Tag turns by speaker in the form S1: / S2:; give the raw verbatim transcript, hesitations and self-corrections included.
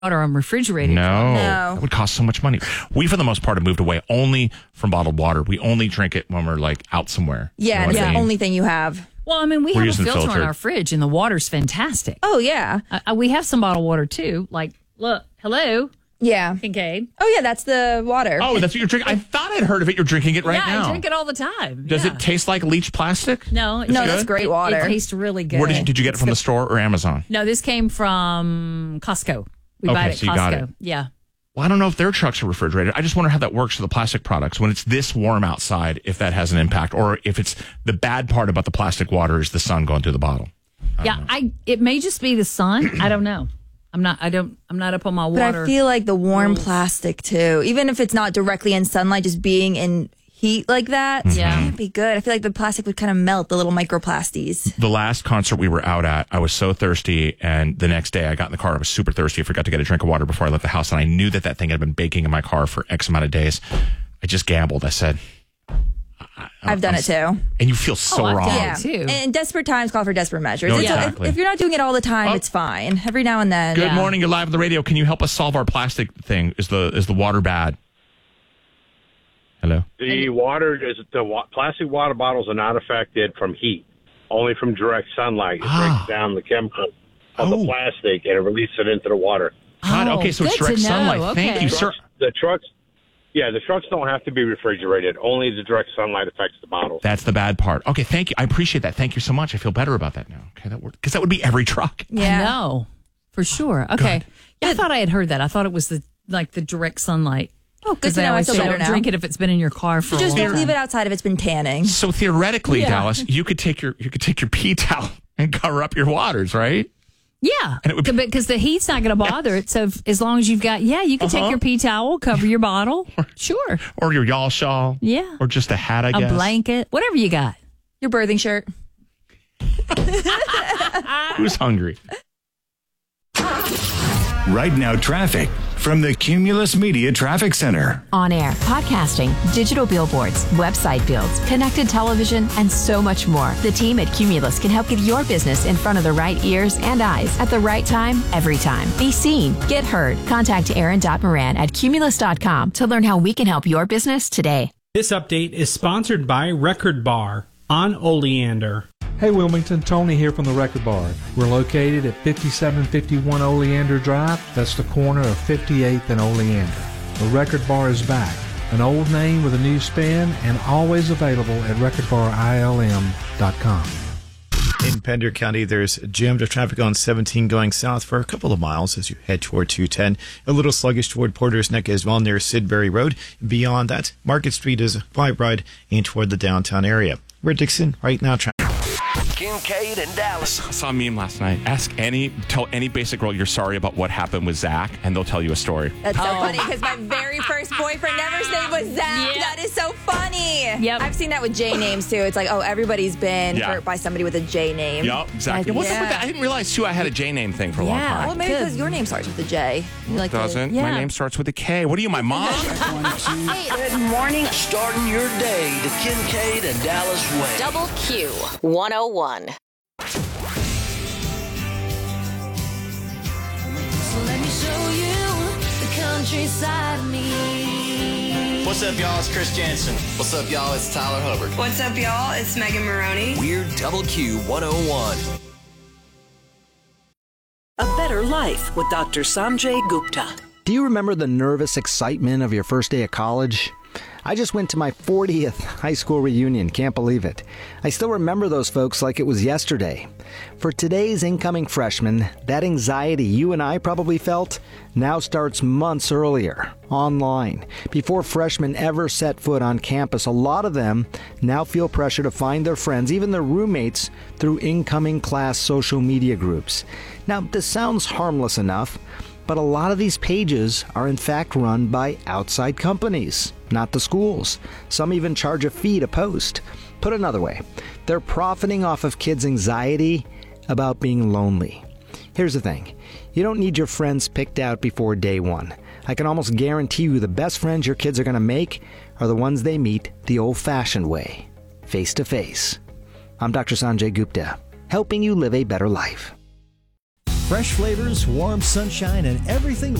S1: water I'm refrigerating.
S2: No,
S3: No.
S2: that would cost so much money. We, for the most part, have moved away only from bottled water. We only drink it when we're like out somewhere.
S3: Yeah,
S2: You know
S3: and it's
S2: what I
S3: the
S2: mean?
S3: only thing you have.
S1: Well, I mean, we
S2: We're
S1: have a
S2: using
S1: filter in
S2: filtered.
S1: our fridge, and the water's fantastic.
S3: Oh, yeah.
S1: Uh, we have some bottled water, too. Like, look, hello,
S3: Yeah.
S1: Kincaid.
S3: Oh, yeah, that's the water.
S2: Oh, that's what you're drinking? I thought I'd heard of it. You're drinking it right
S1: yeah,
S2: now.
S1: I drink it all the time.
S2: Does
S1: Yeah.
S2: it taste like leach plastic?
S1: No, it's
S3: No,
S1: good.
S3: that's great
S1: It-
S3: water.
S1: It, tastes really good.
S2: Where did you, did you get it from the store or Amazon?
S1: No, this came from Costco. We
S2: Okay,
S1: buy it at
S2: so you
S1: Costco.
S2: got it.
S1: Yeah.
S2: Well, I don't know if their trucks are refrigerated. I just wonder how that works for the plastic products when it's this warm outside, if that has an impact, or if it's the bad part about the plastic water is the sun going through the bottle. I
S1: Yeah, I. It may just be the sun. I don't know. I'm not. I don't. I'm not up on my
S3: But
S1: water.
S3: I feel like the warm
S1: rules.
S3: plastic, too, even if it's not directly in sunlight, just being in heat like that,
S1: Yeah.
S3: it'd be good. I feel like the plastic would kind of melt, the little microplasties.
S2: The last concert we were out at, I was so thirsty, and the next day I got in the car. I was super thirsty. I forgot to get a drink of water before I left the house, and I knew that that thing had been baking in my car for X amount of days. I just gambled. I said,
S3: I've done it, too.
S2: and you feel so
S1: Oh, I've
S2: wrong.
S1: done
S3: Yeah.
S1: it too.
S3: And desperate times call for desperate measures.
S2: No,
S3: It's-
S2: exactly.
S3: if, if you're not doing it all the time,
S2: Oh.
S3: it's fine. Every now and then.
S2: Good
S1: Yeah.
S2: morning. You're live on the radio. Can you help us solve our plastic thing? Is the is the water bad? Hello.
S4: The water is the wa- plastic water bottles are not affected from heat, only from direct sunlight. It
S2: Ah.
S4: breaks down the chemical of
S2: Oh.
S4: the plastic and it releases it into the water.
S2: God,
S1: Oh,
S2: okay, so it's
S1: good
S2: direct
S1: to know.
S2: sunlight. Thank
S1: Okay.
S2: you, sir.
S4: The trucks, yeah, the trucks don't have to be refrigerated. Only the direct sunlight affects the bottles.
S2: That's the bad part. Okay, thank you. I appreciate that. Thank you so much. I feel better about that now. Okay, that worked because that would be every truck.
S3: Yeah.
S1: I know, for sure. Okay. Yeah, I thought I had heard that. I thought it was the like the direct sunlight.
S3: Oh, good
S1: 'Cause
S3: to
S1: they
S3: know. I
S1: always
S3: feel
S1: say
S3: better
S1: don't
S3: now.
S1: drink it if it's been in your car for
S3: Just
S1: a long
S3: don't leave
S1: time.
S3: it outside if it's been tanning.
S2: So theoretically,
S1: Yeah.
S2: Dallas, you could take your you could take your pee towel and cover up your waters, right?
S1: Yeah,
S2: And it would be-
S1: because the heat's not going to bother it. So if, as long as you've got, yeah, you can
S2: Uh-huh.
S1: take your pee towel, cover your bottle. Sure.
S2: Or your y'all shawl.
S1: Yeah.
S2: Or just a hat, I
S1: A
S2: guess.
S1: blanket, whatever you got.
S3: Your birthing shirt.
S2: Who's hungry?
S5: Right now, traffic from the Cumulus Media Traffic Center.
S6: On air, podcasting, digital billboards, website builds, connected television, and so much more. The team at Cumulus can help get your business in front of the right ears and eyes at the right time, every time. Be seen, get heard. Contact Aaron Moran at cumulus dot com to learn how we can help your business today.
S7: This update is sponsored by Record Bar on Oleander.
S8: Hey Wilmington, Tony here from the Record Bar. We're located at fifty-seven fifty-one Oleander Drive. That's the corner of fifty-eighth and Oleander. The Record Bar is back. An old name with a new spin and always available at record bar I L M dot com.
S9: In Pender County, there's jammed traffic on seventeen going south for a couple of miles as you head toward two ten. A little sluggish toward Porter's Neck as well near Sidbury Road. Beyond that, Market Street is a quiet ride in toward the downtown area. We're Dixon right now. Tra-
S10: Kincaid and Dallas.
S2: I saw a meme last night. Ask any, tell any basic girl you're sorry about what happened with Zach, and they'll tell you a story.
S3: That's so funny because my very first boyfriend never name was Zach.
S1: Yeah.
S3: That is so funny.
S1: Yep.
S3: I've seen that with J names too. It's like, oh, everybody's been
S2: Yeah.
S3: hurt by somebody with a J name.
S2: Yup, exactly.
S3: Like,
S2: What's up with
S3: yeah.
S2: that? I didn't realize too. I had a J name thing for a long
S1: Yeah.
S2: time.
S3: Well, maybe
S1: Good.
S3: because your name starts with a J. You like the-
S2: Doesn't.
S1: Yeah.
S2: My name starts with a K. What are you, my mom?
S10: Good morning. Starting your day the Kincaid and Dallas way.
S6: Double Q one oh one.
S11: Let me show you the countryside of me.
S12: What's up, y'all? It's Chris Jansen. What's up, y'all? It's Tyler Hubbard.
S13: What's up, y'all? It's Megan Maroney.
S10: We're Double Q one oh one.
S14: A Better Life with Doctor Sanjay Gupta.
S15: Do you remember the nervous excitement of your first day of college? I just went to my fortieth high school reunion. Can't believe it. I still remember those folks like it was yesterday. For today's incoming freshmen, that anxiety you and I probably felt now starts months earlier, online. Before freshmen ever set foot on campus, a lot of them now feel pressure to find their friends, even their roommates, through incoming class social media groups. Now, this sounds harmless enough, but a lot of these pages are in fact run by outside companies, not the schools. Some even charge a fee to post. Put another way, they're profiting off of kids' anxiety about being lonely. Here's the thing, you don't need your friends picked out before day one. I can almost guarantee you the best friends your kids are going to make are the ones they meet the old-fashioned way, face to face. I'm Doctor Sanjay Gupta, helping you live a better life.
S16: Fresh flavors, warm sunshine, and everything